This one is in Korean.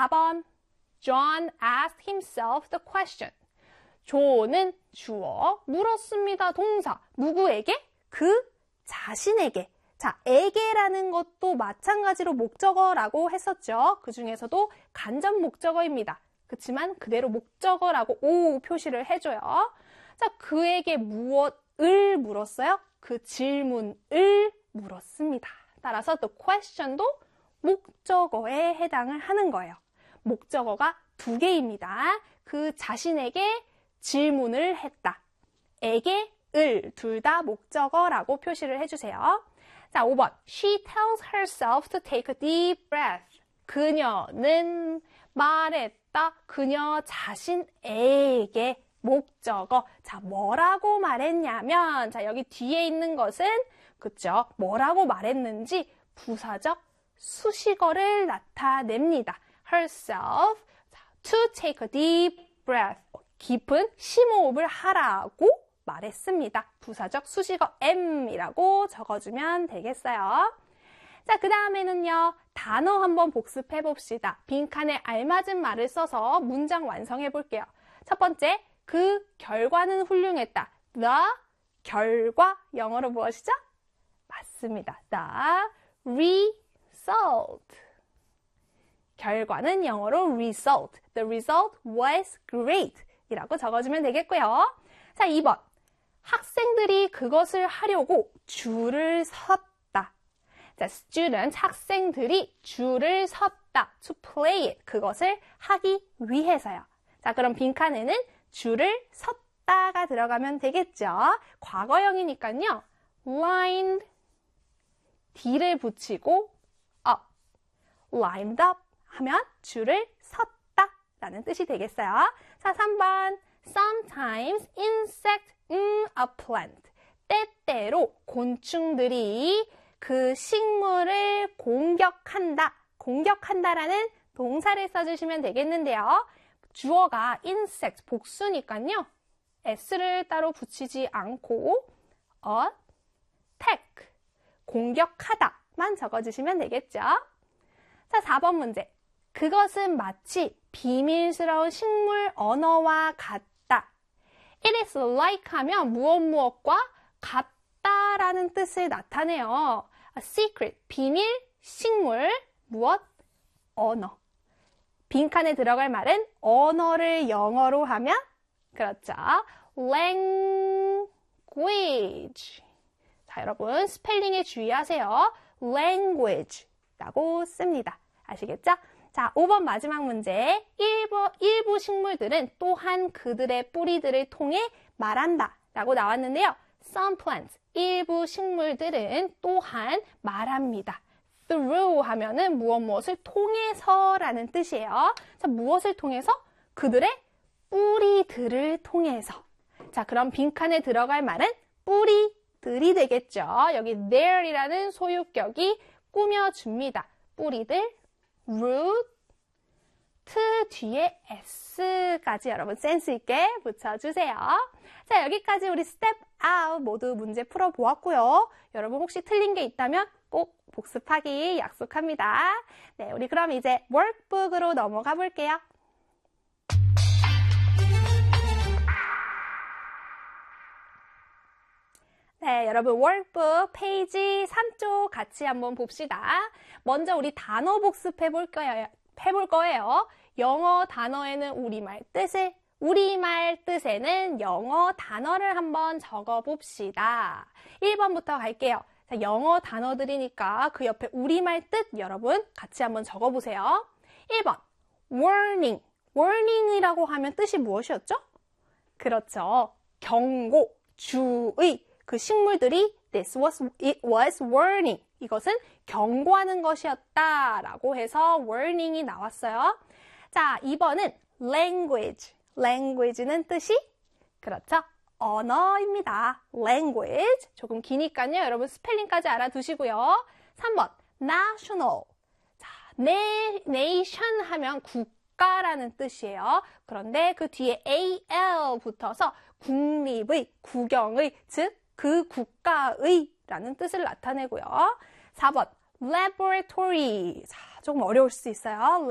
4번. John asked himself the question. 존은 주어, 물었습니다. 동사. 누구에게? 그 자신에게. 자, 에게라는 것도 마찬가지로 목적어라고 했었죠. 그 중에서도 간접 목적어입니다. 그렇지만 그대로 목적어라고 오 표시를 해줘요. 자, 그에게 무엇을 물었어요? 그 질문을 물었습니다. 따라서 the question도 목적어에 해당을 하는 거예요. 목적어가 2개입니다. 그 자신에게 질문을 했다. 에게, 을, 둘 다 목적어라고 표시를 해주세요. 자, 5번. She tells herself to take a deep breath. 그녀는 말했다. 그녀 자신에게 목적어. 자, 뭐라고 말했냐면, 자, 여기 뒤에 있는 것은, 그쵸? 뭐라고 말했는지 부사적 수식어를 나타냅니다. herself. 자, to take a deep breath. 깊은 심호흡을 하라고 말했습니다. 부사적 수식어 am이라고 적어주면 되겠어요. 자, 그 다음에는요. 단어 한번 복습해 봅시다. 빈칸에 알맞은 말을 써서 문장 완성해 볼게요. 첫 번째, 그 결과는 훌륭했다. The 결과, 영어로 무엇이죠? 맞습니다. The result. 결과는 영어로 result. The result was great. 이라고 적어주면 되겠고요. 자, 2번. 학생들이 그것을 하려고 줄을 섰다. 자, students, 학생들이 줄을 섰다. To play it. 그것을 하기 위해서요. 자, 그럼 빈칸에는 줄을 섰다가 들어가면 되겠죠. 과거형이니까요. lined, d를 붙이고 up, lined up 하면 줄을 섰다 라는 뜻이 되겠어요. 자, 3번. Sometimes insect a plant. 때때로 곤충들이 그 식물을 공격한다. 공격한다라는 동사를 써주시면 되겠는데요. 주어가 insect, 복수니까요. s를 따로 붙이지 않고 attack, 공격하다만 적어주시면 되겠죠. 자, 4번 문제. 그것은 마치 비밀스러운 식물 언어와 같다. It is like 하면 무엇과 같다라는 뜻을 나타내요. A secret, 비밀, 식물, 무엇, 언어. 빈칸에 들어갈 말은 언어를 영어로 하면 그렇죠. language. 자, 여러분 스펠링에 주의하세요. language라고 씁니다. 아시겠죠? 자, 5번 마지막 문제. 일부 식물들은 또한 그들의 뿌리들을 통해 말한다 라고 나왔는데요. Some plants, 일부 식물들은 또한 말합니다. Through 하면은 무엇을 통해서 라는 뜻이에요. 자, 무엇을 통해서? 그들의 뿌리들을 통해서. 자, 그럼 빈칸에 들어갈 말은 뿌리들이 되겠죠. 여기 their이라는 소유격이 꾸며줍니다. 뿌리들, root, 뒤에 s까지 여러분 센스 있게 붙여주세요. 자, 여기까지 우리 step out 모두 문제 풀어보았고요. 여러분 혹시 틀린 게 있다면 꼭 복습하기 약속합니다. 네, 우리 그럼 이제 workbook으로 넘어가 볼게요. 네, 여러분 workbook 페이지 3쪽 같이 한번 봅시다. 먼저 우리 단어 복습해 볼 거예요. 영어 단어에는 우리말 뜻에는 영어 단어를 한번 적어 봅시다. 1번부터 갈게요. 자, 영어 단어들이니까 그 옆에 우리말 뜻 여러분 같이 한번 적어 보세요. 1번 warning. warning이라고 하면 뜻이 무엇이었죠? 그렇죠. 경고, 주의. 그 식물들이 it was warning. 이것은 경고하는 것이었다라고 해서 warning이 나왔어요. 자, 2번은 language. language는 뜻이 그렇죠. 언어입니다. language. 조금 기니까요. 여러분 스펠링까지 알아두시고요. 3번 national. 자, nation 하면 국가라는 뜻이에요. 그런데 그 뒤에 al 붙어서 국립의, 국영의, 즉 그 국가의 라는 뜻을 나타내고요. 4번 laboratory. 자, 조금 어려울 수 있어요.